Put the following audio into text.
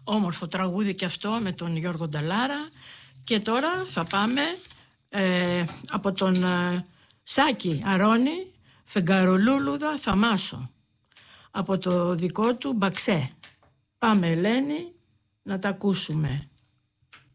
Όμορφο τραγούδι και αυτό με τον Γιώργο Νταλάρα. Και τώρα θα πάμε από τον Σάκη Αρώνη, Φεγγαρολούλουδα Θαμάσο, από το δικό του Μπαξέ. Πάμε Ελένη να τα ακούσουμε.